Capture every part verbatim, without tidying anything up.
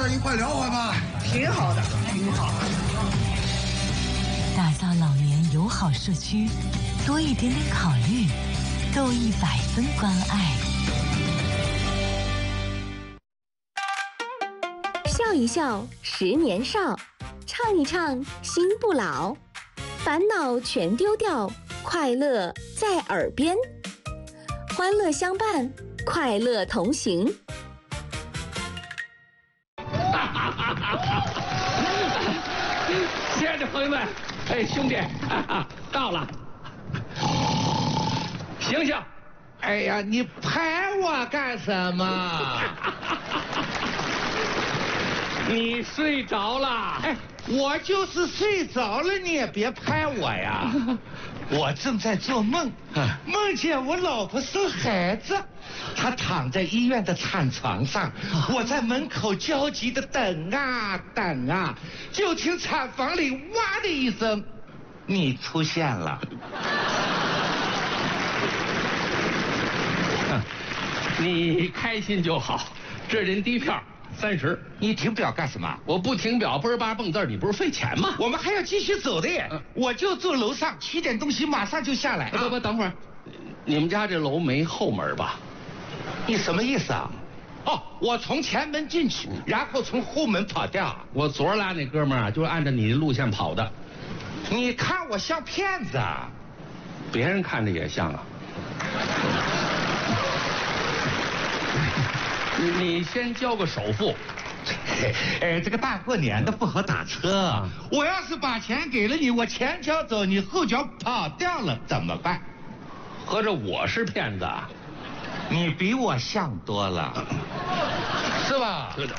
儿一块聊会吧。 挺好的，挺好。 打造老年友好社区，多一点点考虑，够一百分关爱。 笑一笑，十年少；唱一唱，心不老。烦恼全丢掉，快乐在耳边。欢乐相伴，快乐同行。 亲爱的朋友们，哎，兄弟，哈哈，到了，醒醒！ 哎呀，你拍我干什么？ 你睡着了？ 哎，我就是睡着了，你也别拍我呀。我正在做梦，梦见我老婆生孩子，她躺在医院的产床上，我在门口焦急的等啊等啊，就听产房里哇的一声，你出现了。 你开心就好，这人低票三十。 你停表干什么？ 我不停表，嘣儿吧蹦字儿，你不是费钱吗？ 我们还要继续走的耶，嗯、我就住楼上，取点东西马上就下来。 不不不，等会儿，你们家这楼没后门吧？ 你什么意思啊？哦，我从前门进去，然后从后门跑掉。 我昨儿拉那哥们儿啊，就是按照你的路线跑的。 你看我像骗子啊？ 别人看着也像啊。你先交个首付。 哎，这个大过年的不好打车。我要是把钱给了你，我前脚走，你后脚跑掉了，怎么办？ 合着我是骗子啊？ 你比我像多了，是吧？ 是的。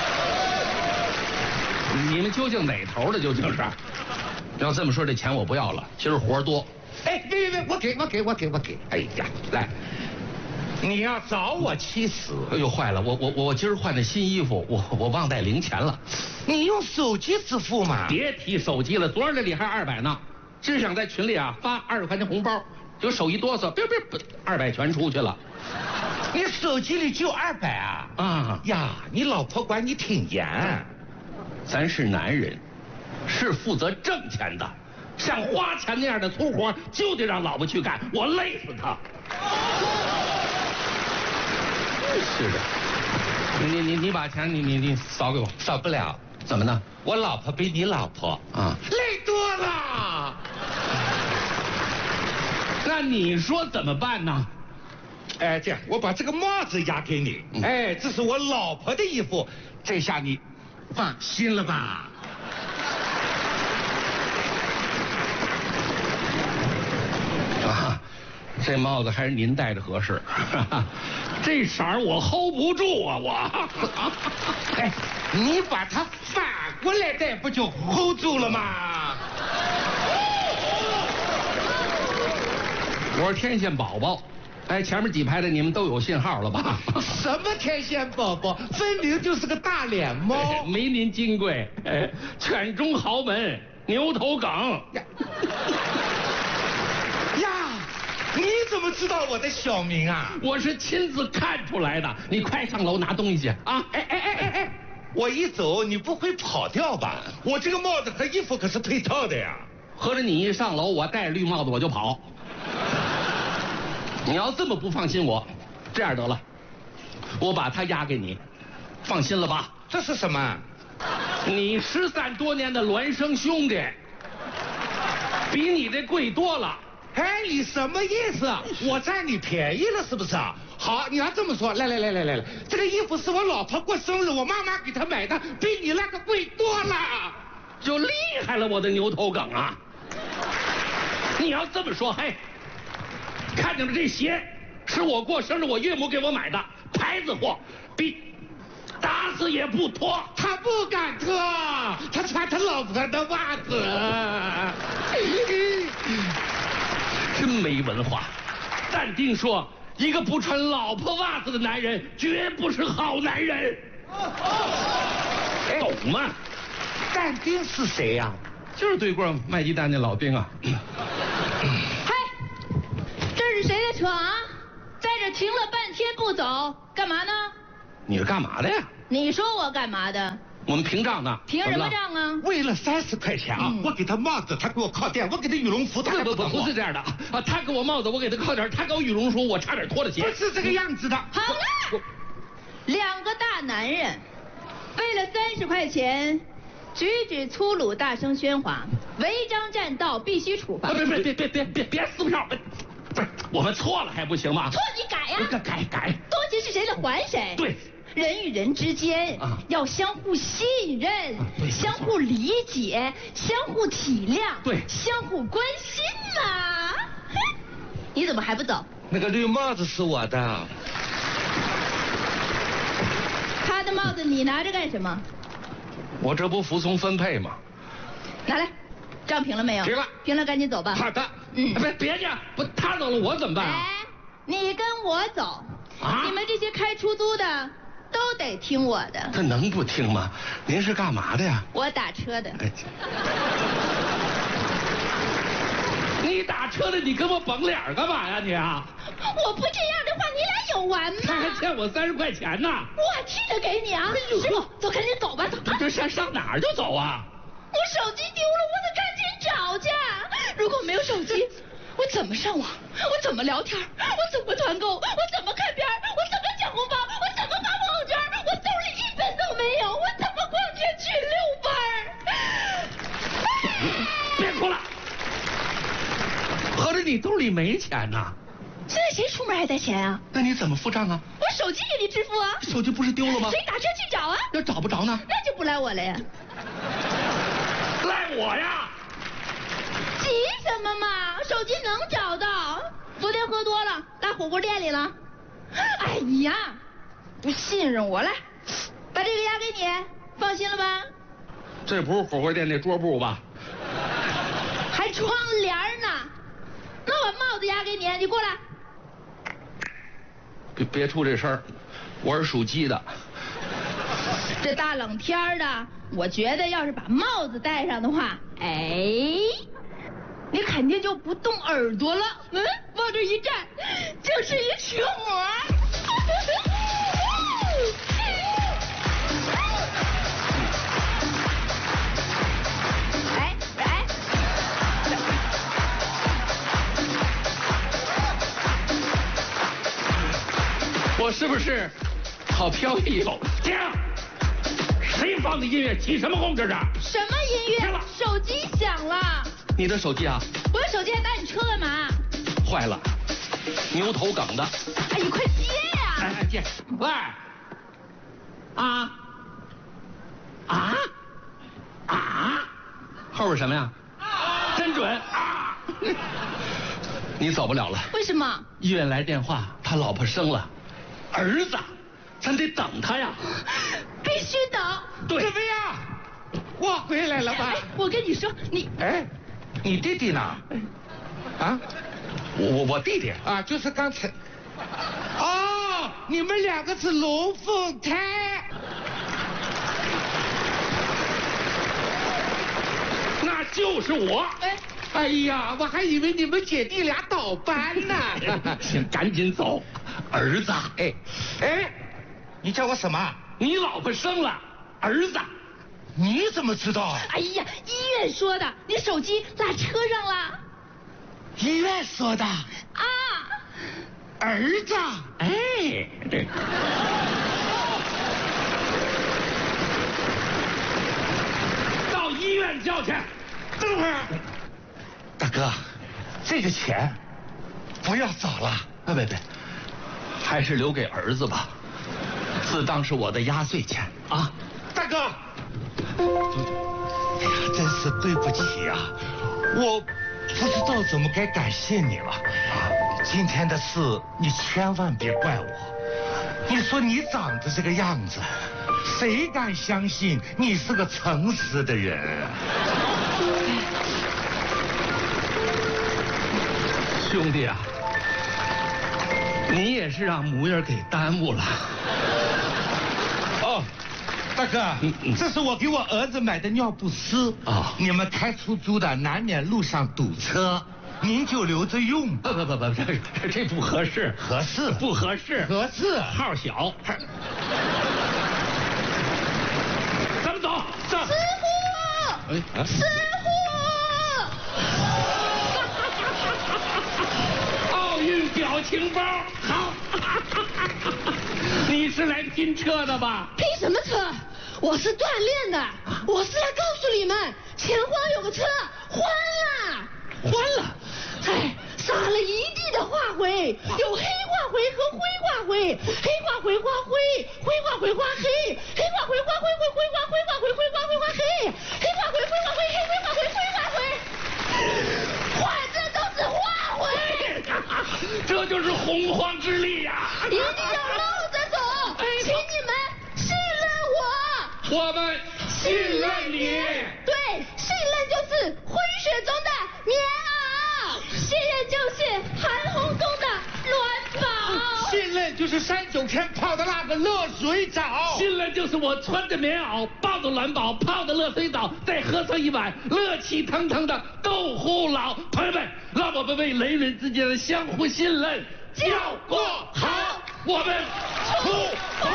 你们究竟哪头的？究竟是？要这么说，这钱我不要了。今儿活多。 哎，别别别，我给我给我给我给。哎呀，来。你要找我气死！ 哎呦，坏了！我我我今儿换的新衣服，我我忘带零钱了。 你用手机支付嘛？ 别提手机了，昨儿这里还二百呢。真想在群里啊发二十块钱红包，就手一哆嗦，别别别，二百全出去了。 你手机里就二百啊？ 啊呀，你老婆管你挺严。 咱是男人，是负责挣钱的，像花钱那样的粗活就得让老婆去干，我累死她。是的，你你你你把钱你你你扫给我。 扫不了。 怎么呢？ 我老婆比你老婆啊累多了。 那你说怎么办呢？ 哎，这样我把这个帽子押给你。嗯、哎，这是我老婆的衣服，这下你放心了吧？ 啊。这帽子还是您戴着合适，这色儿我 hold 不住啊！我， 哎，你把它反过来戴，不就 hold 住了吗？ 我是天线宝宝，哎，前面几排的你们都有信号了吧？ 什么天线宝宝，分明就是个大脸猫。 哎、没您金贵，哎，犬中豪门，牛头梗。 呀呀！你怎么知道我的小名啊？ 我是亲自看出来的。你快上楼拿东西去啊！ 哎哎哎哎哎！我一走，你不会跑掉吧？我这个帽子和衣服可是配套的呀。 合着你一上楼，我戴着绿帽子我就跑。你要这么不放心我，这样得了，我把它押给你，放心了吧？ 这是什么？ 你失散多年的孪生兄弟，比你这贵多了。 哎，你什么意思？我占你便宜了是不是啊？好，你要这么说，来来来来来来，这个衣服是我老婆过生日，我妈妈给她买的，比你那个贵多了， 就厉害了，我的牛头梗啊！你要这么说，嘿，看见了这鞋，是我过生日我岳母给我买的，牌子货，比打死也不脱。 他不敢脱，他穿他老婆的袜子。 真没文化。但丁说，一个不穿老婆袜子的男人绝不是好男人。懂吗？ 但丁是谁呀、啊？ 就是对过卖鸡蛋那老丁啊。 嗨，这是谁的车啊？在这停了半天不走，干嘛呢？ 你是干嘛的呀？ 你说我干嘛的？ 我们平账呢。 凭什么账啊？ 为了三十块钱啊，嗯、我给他帽子，他给我靠垫；我给他羽绒服，他还不不不不是这样的啊！他给我帽子，我给他靠垫；他给我羽绒服，我差点脱了鞋。 不是这个样子的。 好了，两个大男人为了三十块钱，举止粗鲁，大声喧哗，违章占道，必须处罚。 别别别别别别别撕票！不是，我们错了还不行吗？ 错你改呀！ 改改改！ 多钱是谁的还谁。 对。 人与人之间啊，要相互信任、啊、相互理解、相互体谅， 对， 相互关心嘛。你怎么还不走？ 那个绿帽子是我的。 他的帽子你拿着干什么？ 我这不服从分配吗？ 拿来，账平了没有？ 平了， 平了，赶紧走吧。 好的。嗯，别别介，不他走了我怎么办啊？ 哎，你跟我走。 啊？ 你们这些开出租的。都得听我的。 他能不听吗？您是干嘛的呀？ 我打车的。 哎、你打车的，你跟我绷脸干嘛呀你啊？ 我不这样的话，你俩有完吗？ 他还欠我三十块钱呢。 我替他给你啊！师傅，走，赶紧走吧，走。 这上上哪儿就走啊？ 我手机丢了，我得赶紧找去。如果没有手机，我怎么上网？我怎么聊天？我怎么团购？我怎么看片？我怎么抢红包？我怎么发朋友圈？我兜里一分都没有，我怎么逛街去遛弯？ 别哭了，合着你兜里没钱呐？ 现在谁出门还带钱啊？ 那你怎么付账啊？ 我手机给你支付啊。 手机不是丢了吗？ 谁打车去找啊？ 要找不着呢？ 那就不赖我了呀。 赖我呀？ 急什么嘛？手机能找到。昨天喝多了，拉火锅店里了。哎呀，不信任我，来，把这个押给你，放心了吧？ 这不是火锅店那桌布吧？ 还窗帘呢。那我帽子押给你，你过来。 别别出这声儿，我是属鸡的。 这大冷天的，我觉得要是把帽子戴上的话，哎，你肯定就不动耳朵了。嗯，往这一站，就是一车模。哎哎， 我是不是好飘逸哟？停！谁放的音乐？起什么哄这是？ 什么音乐？手机响了。 你的手机啊？ 我的手机还打你车干嘛？ 坏了，牛头梗的。 哎，你快接呀！ 哎哎接，喂，啊啊啊，后边什么呀？啊，真准啊！你走不了了。 为什么？ 医院来电话，他老婆生了儿子，咱得等他呀。 必须等。 对。 怎么样？我回来了吧？ 哎，我跟你说，你哎，你弟弟呢？啊？ 我我我弟弟啊，就是刚才。哦，你们两个是龙凤胎。 那就是我。 哎，哎呀，我还以为你们姐弟俩倒班呢。 行，赶紧走，儿子。 哎哎，你叫我什么？ 你老婆生了儿子。 你怎么知道？ 哎呀，医院说的，你手机落车上了。 医院说的。 啊。 儿子。 哎，这。到医院叫去。 等会儿。大哥，这个钱不要找了。 别别别，还是留给儿子吧，自当是我的压岁钱啊。 大哥。哎呀，真是对不起呀、啊，我不知道怎么该感谢你了。今天的事你千万别怪我。你说你长得这个样子，谁敢相信你是个诚实的人？ 兄弟啊，你也是让模样给耽误了。 哦。大哥，嗯嗯、这是我给我儿子买的尿不湿啊、哦。你们开出租的难免路上堵车，您就留着用。 不不不不，这这不合适。 合适？ 不合适。 合适。 号小。 哎啊！ 师傅！ 奥运表情包，好！你是来拼车的吧？ 拼什么车？我是锻炼的，我是来告诉你们，前方有个车翻了， 翻了！ 哎，撒了一地的化灰，有黑化灰和灰化灰，黑化灰化灰，灰化灰化黑，黑化灰化灰灰灰化灰化灰灰化灰化黑，黑化灰灰化灰黑灰化灰灰化灰，反正都是化灰。 这就是洪荒之力呀！ 一定要绕着走，请你们信任我。 我们信任你。 对，信任就是混血中的棉袄，信任就是韩红中的暖宝， 信任就是三九天泡的那个热水澡， 信任就是我穿着棉袄，抱着暖宝，泡的热水澡，再喝上一碗热气腾腾的豆腐脑。朋友们，让我们为人与人之间的相互信任叫过好，我们出发。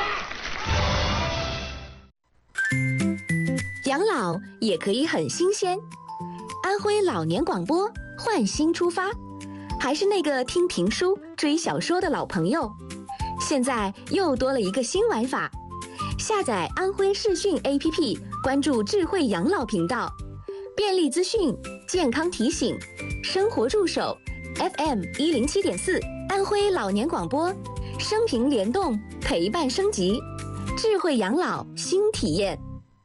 养老也可以很新鲜。安徽老年广播换新出发，还是那个听评书、追小说的老朋友，现在又多了一个新玩法。下载安徽视讯 A P P， 关注智慧养老频道，便利资讯、健康提醒、生活助手 F M 一零七点四，安徽老年广播，生平联动，陪伴升级，智慧养老新体验。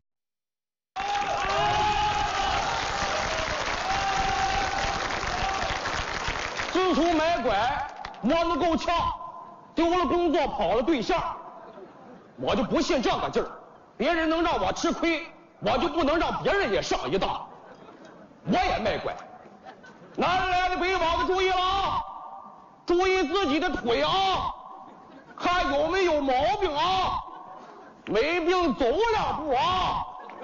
自从买拐摸得够呛，丢了工作跑了对象，我就不信这个劲儿。别人能让我吃亏，我就不能让别人也上一当。我也卖拐。南来的北往的注意了啊，注意自己的腿啊，看有没有毛病啊，没病走两步啊。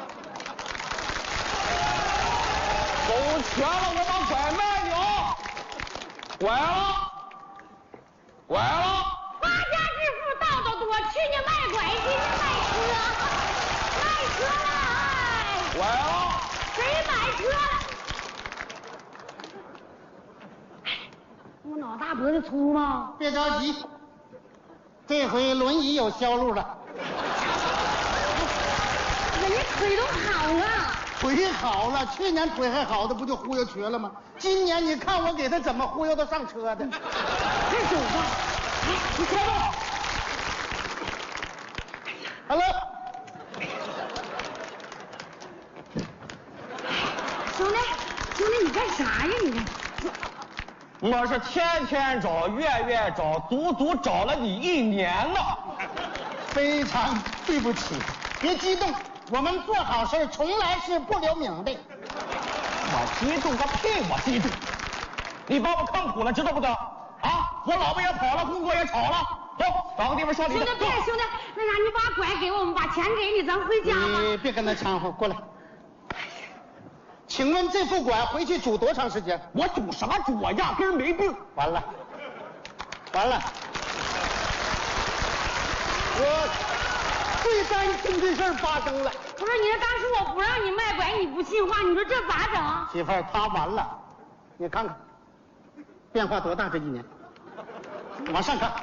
走前了我把拐卖你啊，拐了，拐了。 发家致富道道多，去年卖拐，今年卖车，卖车了，哎， 拐了。 谁买车了？我脑大脖子粗吗？ 别着急，这回轮椅有销路了。 人家腿都好了。 腿好了，去年腿还好的不就忽悠瘸了吗？今年你看我给他怎么忽悠到上车的。 快走吧，哎，你开吧。 好了， 兄弟，兄弟，你干啥呀你？ 我是天天找，月月找，足足找了你一年了。 非常对不起，别激动，我们做好事从来是不留名的。 我激动个屁！我激动！你把我坑苦了，知道不知道？啊！我老婆也跑了，工作也炒了。走，找个地方说理去。 兄弟，别兄弟，那啥，你把拐给我们，把钱给你，咱回家吧。 你别跟他掺和，过来。请问这副拐回去煮多长时间？ 我煮什么煮？我压根儿没病。 完了，完了，我最担心这事儿发生了。 不是你，当时我不让你卖拐，你不信话，你说这咋整？ 媳妇儿，他完了，你看看，变化多大这一年。往上看。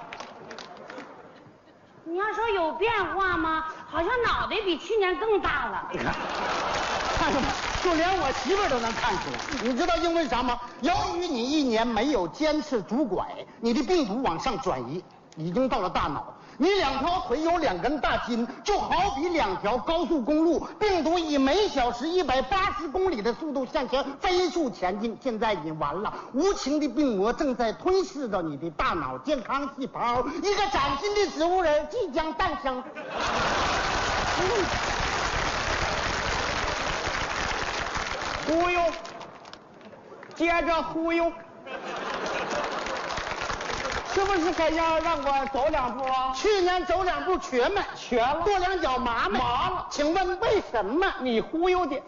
你要说有变化吗？好像脑袋比去年更大了。 你看，看着吧，就连我媳妇儿都能看出来。你知道因为啥吗？由于你一年没有坚持拄拐，你的病毒往上转移，已经到了大脑。你两条腿有两根大筋，就好比两条高速公路，病毒以每小时一百八十公里的速度向前飞速前进。现在你完了，无情的病魔正在吞噬着你的大脑健康细胞，一个崭新的植物人即将诞生。 忽悠，接着忽悠。是不是该让让我走两步啊？ 去年走两步瘸们， 瘸了， 跺两脚麻们， 麻了。 请问为什么？ 你忽悠的。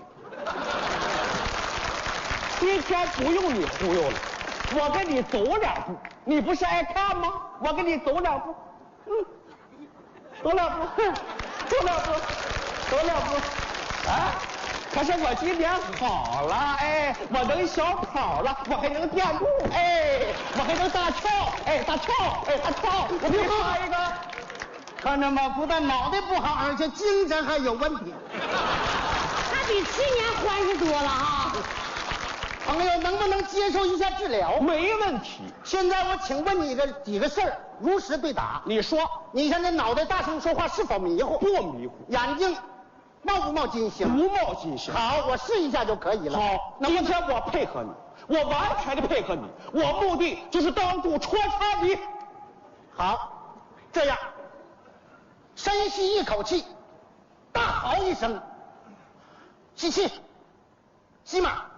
今天不用你忽悠了，我跟你走两步，你不是爱看吗？我跟你走两步，嗯，走两步，哼，走两步，走两步，啊， 可是我今年好了，哎，我能小跑了，我还能垫步，哎，我还能大跳，哎，大跳，哎，大跳，我给你画一个。 看着吗？不但脑袋不好，而且精神还有问题。 他比去年欢实多了啊！ 朋友，能不能接受一下治疗？ 没问题。 现在我请问你个几个事儿，如实对答。 你说， 你现在脑袋大声说话是否迷糊？ 不迷糊。 眼睛冒不冒金星？ 不冒金星。 好，我试一下就可以了。 好，那今天我配合你，我完全的配合你，我目的就是当众戳穿你。 好，这样，深吸一口气，大嚎一声，吸气，吸满。